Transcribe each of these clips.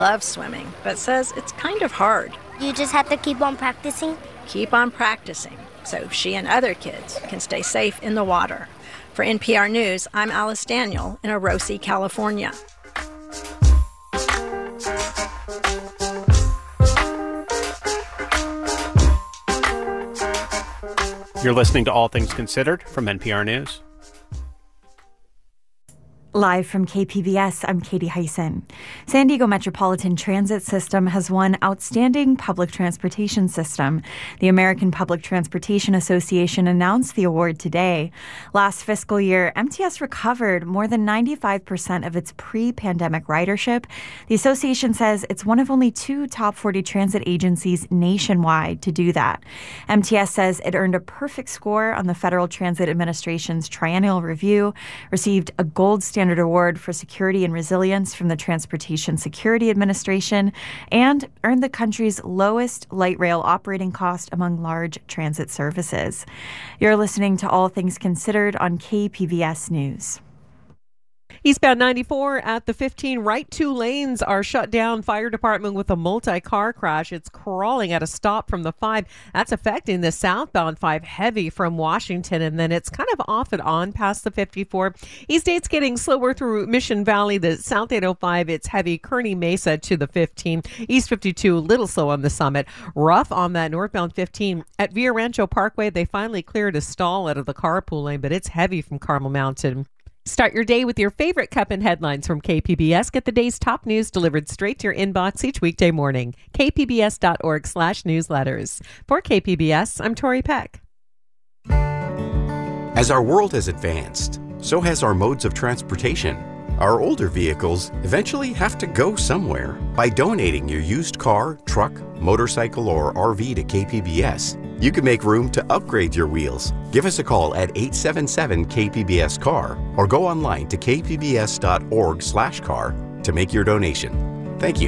Loves swimming, but says it's kind of hard. You just have to keep on practicing? Keep on practicing so she and other kids can stay safe in the water. For NPR News, I'm Alice Daniel in Orosi, California. You're listening to All Things Considered from NPR News. Live from KPBS, I'm Katie Hyson. San Diego Metropolitan Transit System has won Outstanding Public Transportation System. The American Public Transportation Association announced the award today. Last fiscal year, MTS recovered more than 95% of its pre-pandemic ridership. The association says it's one of only 2 top 40 transit agencies nationwide to do that. MTS says it earned a perfect score on the Federal Transit Administration's triennial review, received a gold standard award for security and resilience from the Transportation Security Administration, and earned the country's lowest light rail operating cost among large transit services. You're listening to All Things Considered on KPBS News. Eastbound 94 at the 15, right 2 lanes are shut down. Fire department with a multi-car crash. It's crawling at a stop from the 5. That's affecting the southbound 5 heavy from Washington, and then it's kind of off and on past the 54. East 8's getting slower through Mission Valley. The South 805, it's heavy. Kearney Mesa to the 15. East 52, a little slow on the Summit. Rough on that northbound 15. At Villa Rancho Parkway, they finally cleared a stall out of the carpool lane, but it's heavy from Carmel Mountain. Start your day with your favorite cup and headlines from KPBS. Get the day's top news delivered straight to your inbox each weekday morning. kpbs.org/newsletters. For KPBS, I'm Tori Peck. As our world has advanced, so has our modes of transportation. Our older vehicles eventually have to go somewhere. By donating your used car, truck, motorcycle, or RV to KPBS, you can make room to upgrade your wheels. Give us a call at 877-KPBS-CAR or go online to kpbs.org/car to make your donation. Thank you.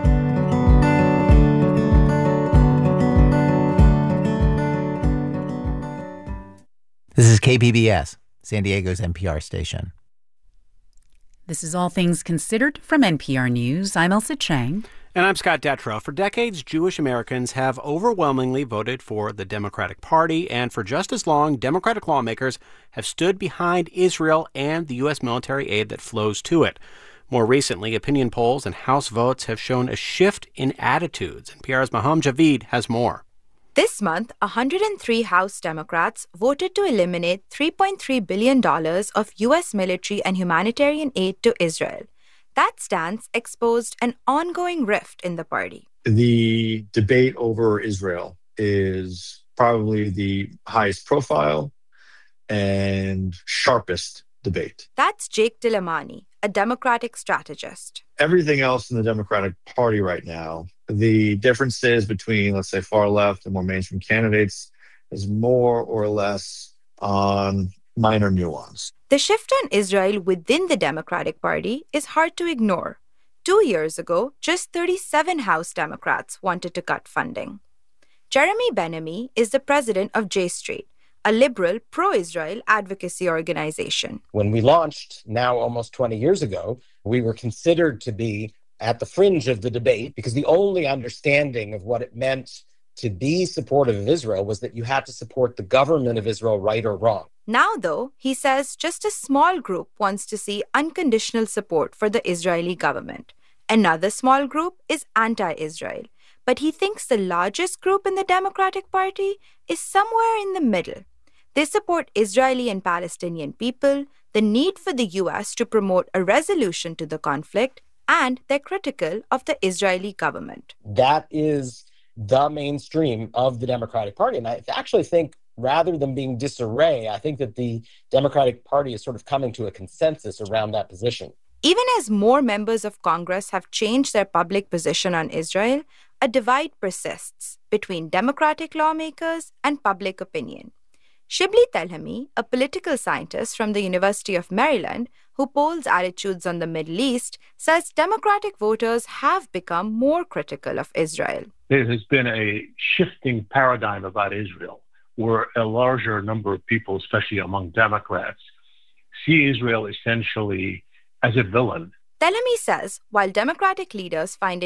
This is KPBS, San Diego's NPR station. This is All Things Considered from NPR News. I'm Elsa Chang. And I'm Scott Detrow. For decades, Jewish Americans have overwhelmingly voted for the Democratic Party, and for just as long, Democratic lawmakers have stood behind Israel and the U.S. military aid that flows to it. More recently, opinion polls and House votes have shown a shift in attitudes. NPR's Maham Javid has more. This month, 103 House Democrats voted to eliminate $3.3 billion of U.S. military and humanitarian aid to Israel. That stance exposed an ongoing rift in the party. The debate over Israel is probably the highest profile and sharpest debate. That's Jake Delamani, a Democratic strategist. Everything else in the Democratic Party right now, the differences between, let's say, far left and more mainstream candidates is more or less on minor nuance. The shift on Israel within the Democratic Party is hard to ignore. 2 years ago, just 37 House Democrats wanted to cut funding. Jeremy Ben-Ami is the president of J Street, a liberal pro-Israel advocacy organization. When we launched, now almost 20 years ago, we were considered to be at the fringe of the debate because the only understanding of what it meant to be supportive of Israel was that you had to support the government of Israel, right or wrong. Now, though, he says just a small group wants to see unconditional support for the Israeli government. Another small group is anti-Israel. But he thinks the largest group in the Democratic Party is somewhere in the middle. They support Israeli and Palestinian people, the need for the U.S. to promote a resolution to the conflict, and they're critical of the Israeli government. That is the mainstream of the Democratic Party. And I actually think rather than being disarray, I think that the Democratic Party is sort of coming to a consensus around that position. Even as more members of Congress have changed their public position on Israel, a divide persists between Democratic lawmakers and public opinion. Shibli Telhami, a political scientist from the University of Maryland who polls attitudes on the Middle East, says Democratic voters have become more critical of Israel. There has been a shifting paradigm about Israel, where a larger number of people, especially among Democrats, see Israel essentially as a villain Tellamy says while Democratic leaders find